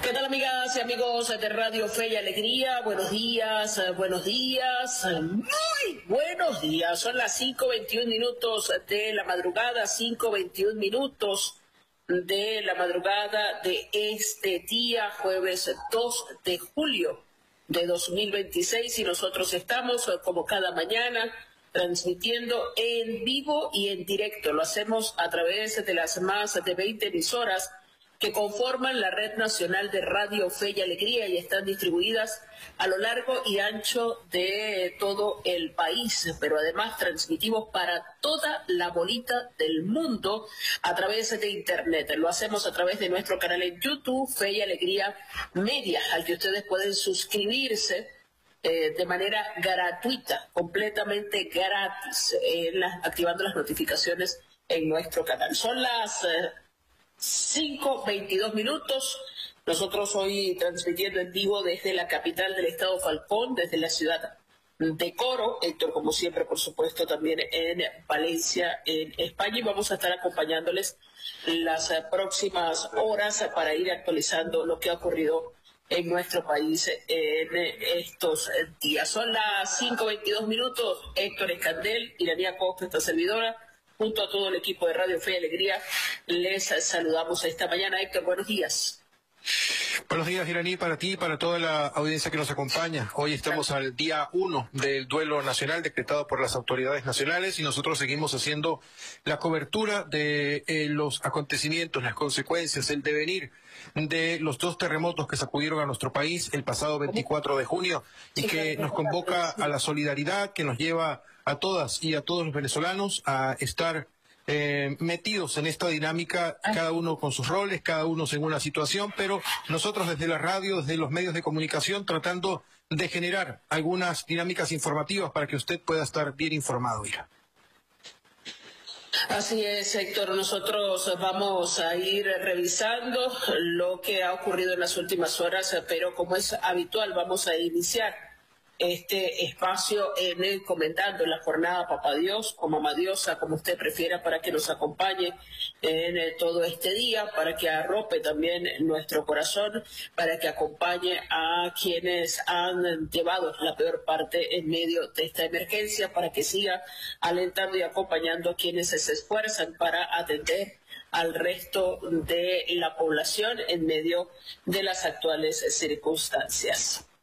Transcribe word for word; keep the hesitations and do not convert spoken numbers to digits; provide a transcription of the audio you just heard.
¿Qué tal, amigas y amigos de Radio Fe y Alegría? Buenos días, buenos días, muy buenos días. Son las cinco veintiún minutos de la madrugada, cinco veintiún minutos de la madrugada de este día, jueves dos de julio de dos mil veintiséis, y nosotros estamos, como cada mañana, transmitiendo en vivo y en directo. Lo hacemos a través de las más de veinte emisoras que conforman la Red Nacional de Radio Fe y Alegría y están distribuidas a lo largo y ancho de todo el país, pero además transmitimos para toda la bolita del mundo a través de Internet. Lo hacemos a través de nuestro canal en YouTube, Fe y Alegría Media, al que ustedes pueden suscribirse eh, de manera gratuita, completamente gratis, eh, la, activando las notificaciones en nuestro canal. Son las Eh, cinco veintidós minutos. Nosotros hoy transmitiendo en vivo desde la capital del estado Falcón, desde la ciudad de Coro. Héctor, como siempre, por supuesto, también en Valencia, en España, y vamos a estar acompañándoles las próximas horas para ir actualizando lo que ha ocurrido en nuestro país en estos días. Son las cinco veintidós minutos. Héctor Escandel, Iranía Costa, esta servidora, junto a todo el equipo de Radio Fe y Alegría, les saludamos esta mañana. Héctor, buenos días. Buenos días, Iraní, para ti y para toda la audiencia que nos acompaña. Hoy estamos al día uno del duelo nacional decretado por las autoridades nacionales y nosotros seguimos haciendo la cobertura de eh, los acontecimientos, las consecuencias, el devenir de los dos terremotos que sacudieron a nuestro país el pasado veinticuatro de junio y que nos convoca a la solidaridad, que nos lleva a todas y a todos los venezolanos a estar eh, metidos en esta dinámica, cada uno con sus roles, cada uno en una situación, pero nosotros desde la radio, desde los medios de comunicación, tratando de generar algunas dinámicas informativas para que usted pueda estar bien informado, Ira. Así es, Héctor. Nosotros vamos a ir revisando lo que ha ocurrido en las últimas horas, pero como es habitual, vamos a iniciar este espacio en el comentando la jornada Papá Dios o Mamá Diosa, como usted prefiera, para que nos acompañe en todo este día, para que arrope también nuestro corazón, para que acompañe a quienes han llevado la peor parte en medio de esta emergencia, para que siga alentando y acompañando a quienes se esfuerzan para atender al resto de la población en medio de las actuales circunstancias.